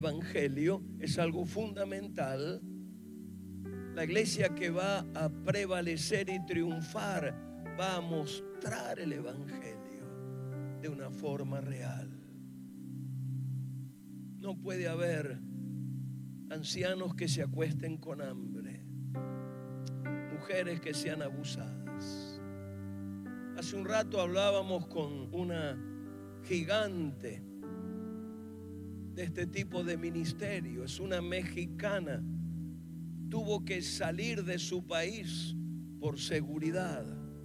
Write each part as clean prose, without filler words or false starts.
Evangelio es algo fundamental. La iglesia que va a prevalecer y triunfar va a mostrar el Evangelio de una forma real. No puede haber ancianos que se acuesten con hambre, mujeres que sean abusadas. Hace un rato hablábamos con una gigante de este tipo de ministerio, es una mexicana, tuvo que salir de su país por seguridad.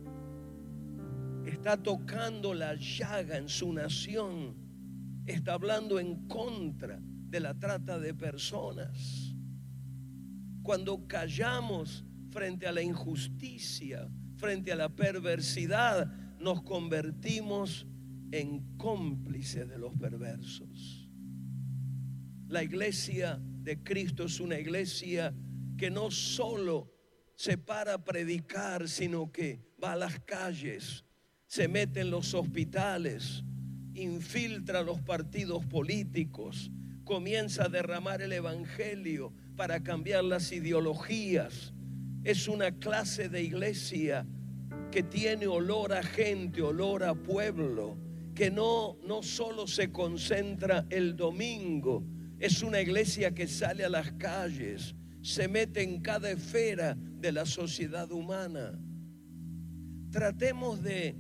Está tocando la llaga en su nación, está hablando en contra de la trata de personas. Cuando callamos frente a la injusticia, frente a la perversidad, nos convertimos en cómplices de los perversos. La iglesia de Cristo es una iglesia que no solo se para a predicar, sino que va a las calles, se mete en los hospitales, infiltra los partidos políticos, comienza a derramar el evangelio para cambiar las ideologías. Es una clase de iglesia que tiene olor a gente, olor a pueblo, que no solo se concentra el domingo. Es una iglesia que sale a las calles, se mete en cada esfera de la sociedad humana. Tratemos de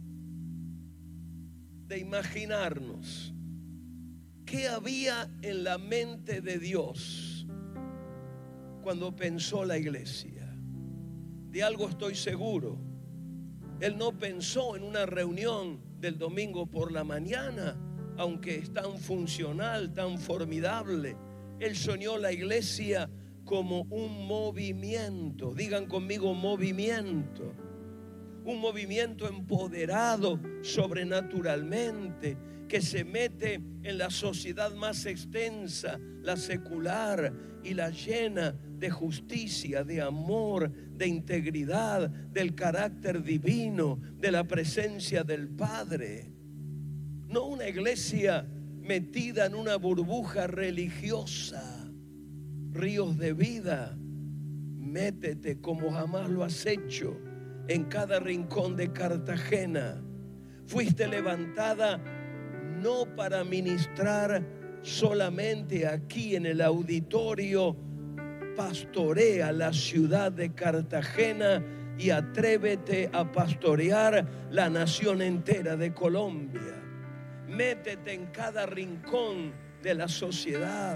imaginarnos qué había en la mente de Dios cuando pensó la iglesia. De algo estoy seguro. Él no pensó en una reunión del domingo por la mañana, aunque es tan funcional, tan formidable. Él soñó la iglesia como un movimiento. Digan conmigo, movimiento. Un movimiento empoderado sobrenaturalmente, que se mete en la sociedad más extensa, la secular, y la llena de justicia, de amor, de integridad, del carácter divino, de la presencia del Padre. No una iglesia metida en una burbuja religiosa. Ríos de vida, métete como jamás lo has hecho en cada rincón de Cartagena. Fuiste levantada no para ministrar solamente aquí en el auditorio. Pastorea la ciudad de Cartagena y atrévete a pastorear la nación entera de Colombia. Métete en cada rincón de la sociedad.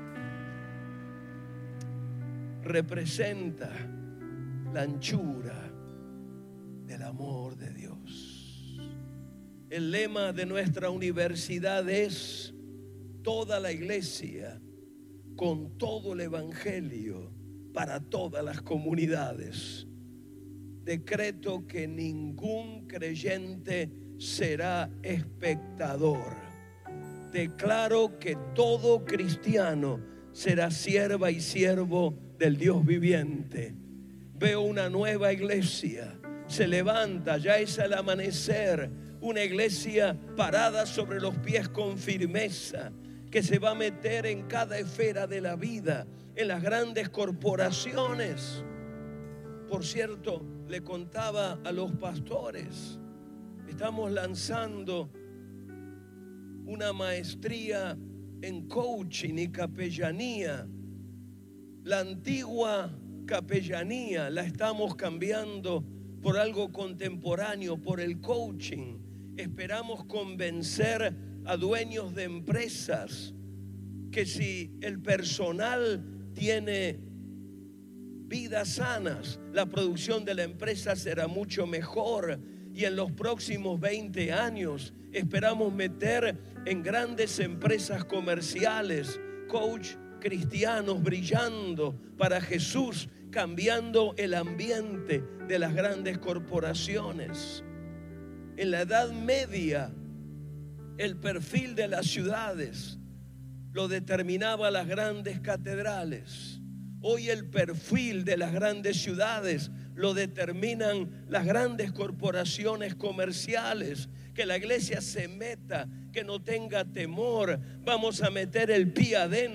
Representa la anchura del amor de Dios. El lema de nuestra universidad es: toda la iglesia con todo el evangelio para todas las comunidades. Decreto que ningún creyente será espectador. Declaro que todo cristiano será sierva y siervo del Dios viviente. Veo una nueva iglesia, se levanta, ya es el amanecer, una iglesia parada sobre los pies con firmeza, que se va a meter en cada esfera de la vida, en las grandes corporaciones. Por cierto, le contaba a los pastores, estamos lanzando una maestría en coaching y capellanía. La antigua capellanía la estamos cambiando por algo contemporáneo, por el coaching. Esperamos convencer a dueños de empresas que si el personal tiene vidas sanas, la producción de la empresa será mucho mejor. Y en los próximos 20 años esperamos meter en grandes empresas comerciales coach cristianos brillando para Jesús, cambiando el ambiente de las grandes corporaciones. En la Edad Media, el perfil de las ciudades lo determinaba las grandes catedrales. Hoy el perfil de las grandes ciudades lo determinan las grandes corporaciones comerciales que la iglesia se meta, que no tenga temor. Vamos a meter el pie adentro.